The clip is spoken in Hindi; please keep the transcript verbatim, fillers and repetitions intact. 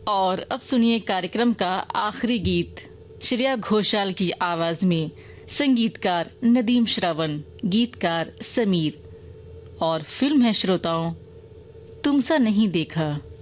और अब सुनिए कार्यक्रम का आखिरी गीत श्रेया घोषाल की आवाज में, संगीतकार नदीम श्रवण, गीतकार समीर, और फिल्म है श्रोताओं तुमसा नहीं देखा।